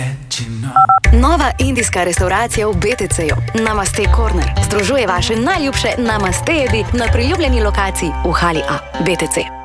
Nova indijska restauracija v BTC-ju, Namaste Corner, združuje vaše najljubše namaste jedi na priljubljeni lokaciji v hali A, BTC.